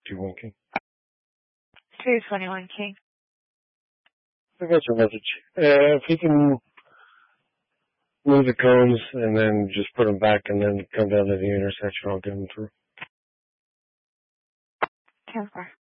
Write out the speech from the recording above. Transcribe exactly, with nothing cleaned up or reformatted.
two one King. two twenty-one King. I got your message. Uh, if you can move the cones and then just put them back and then come down to the intersection, I'll get them through. ten four.